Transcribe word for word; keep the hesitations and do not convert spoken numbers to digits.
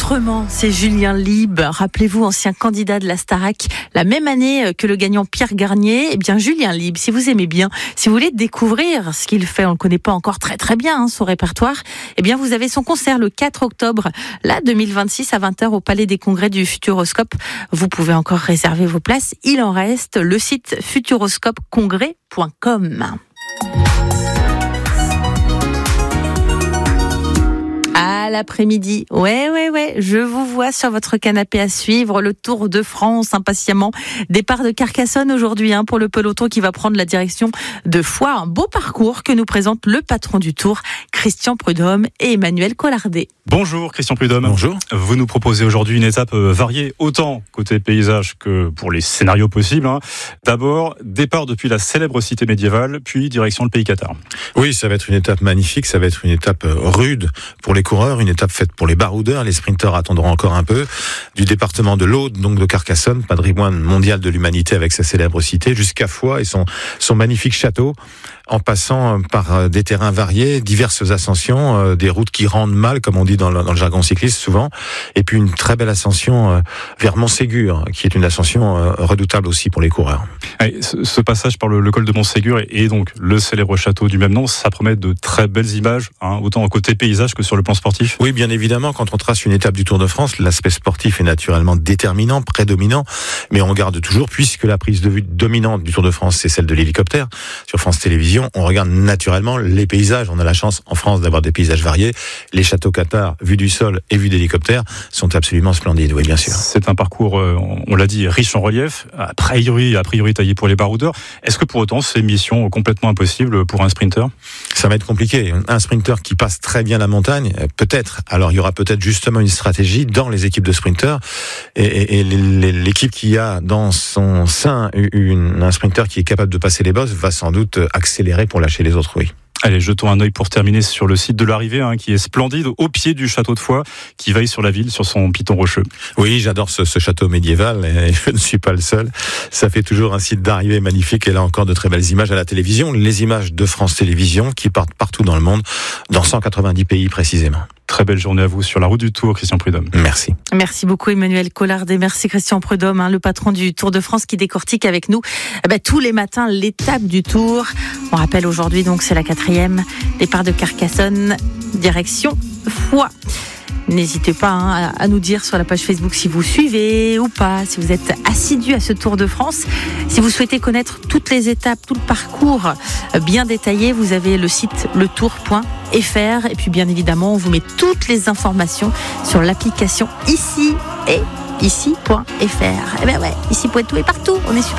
autrement, c'est Julien Lieb. Rappelez-vous, ancien candidat de la Starac, la même année que le gagnant Pierre Garnier. Eh bien, Julien Lieb, si vous aimez bien, si vous voulez découvrir ce qu'il fait, on le connaît pas encore très très bien, hein, son répertoire, eh bien, vous avez son concert le quatre octobre, là, deux mille vingt-six à vingt heures au Palais des Congrès du Futuroscope. Vous pouvez encore réserver vos places. Il en reste, le site futuroscope congrès point com. À l'après-midi, ouais, ouais, ouais, je vous vois sur votre canapé à suivre le Tour de France impatiemment. Départ de Carcassonne aujourd'hui hein, pour le peloton qui va prendre la direction de Foix. Un beau parcours que nous présente le patron du Tour, Christian Prudhomme et Emmanuel Collardet. Bonjour Christian Prudhomme. Bonjour. Vous nous proposez aujourd'hui une étape variée, autant côté paysage que pour les scénarios possibles. Hein. D'abord, départ depuis la célèbre cité médiévale, puis direction le pays cathare. Oui, ça va être une étape magnifique, ça va être une étape rude pour les coureurs, une étape faite pour les baroudeurs. Les sprinteurs attendront encore un peu. Du département de l'Aude, donc de Carcassonne, patrimoine mondial de l'humanité avec sa célèbre cité, jusqu'à Foix et son, son magnifique château, en passant par des terrains variés, diverses ascensions, des routes qui rendent mal, comme on dit dans le, dans le jargon cycliste souvent, et puis une très belle ascension vers Montségur, qui est une ascension redoutable aussi pour les coureurs. Allez, ce, ce passage par le, le col de Montségur et, et donc le célèbre château du même nom, ça promet de très belles images, hein, autant côté paysage que sur le plan sportif. Oui, bien évidemment, quand on trace une étape du Tour de France, l'aspect sportif est naturellement déterminant, prédominant, mais on regarde toujours, puisque la prise de vue dominante du Tour de France, c'est celle de l'hélicoptère, sur France Télévisions, on regarde naturellement les paysages. On a la chance en France d'avoir des paysages variés. Les châteaux cathares, vus du sol et vus d'hélicoptère, sont absolument splendides, oui, bien sûr. C'est un parcours, on l'a dit, riche en relief, a priori, a priori taillé pour les baroudeurs. Est-ce que pour autant, c'est une mission complètement impossible pour un sprinter ? Ça va être compliqué. Un sprinter qui passe très bien la montagne, peut-être. Alors, il y aura peut-être justement une stratégie dans les équipes de sprinters. Et, et, et l'équipe qui a dans son sein une, un sprinter qui est capable de passer les bosses va sans doute accélérer pour lâcher les autres, oui. Allez, jetons un œil pour terminer sur le site de l'arrivée, hein, qui est splendide, au pied du château de Foix, qui veille sur la ville, sur son piton rocheux. Oui, j'adore ce, ce château médiéval, et je ne suis pas le seul. Ça fait toujours un site d'arrivée magnifique, et là encore de très belles images à la télévision, les images de France Télévisions, qui partent partout dans le monde, dans cent quatre-vingt-dix pays précisément. Très belle journée à vous sur la route du Tour, Christian Prudhomme. Merci. Merci beaucoup Emmanuel Collardet, merci Christian Prudhomme, hein, le patron du Tour de France qui décortique avec nous eh ben, tous les matins l'étape du Tour. On rappelle aujourd'hui donc c'est la quatrième, départ de Carcassonne, direction Foix. N'hésitez pas hein, à nous dire sur la page Facebook si vous suivez ou pas, si vous êtes assidu à ce Tour de France. Si vous souhaitez connaître toutes les étapes, tout le parcours bien détaillé, vous avez le site le tour point f r. Et puis bien évidemment, on vous met toutes les informations sur l'application ici et ici point f r. Et ben ouais, ici point tout et partout, on est super.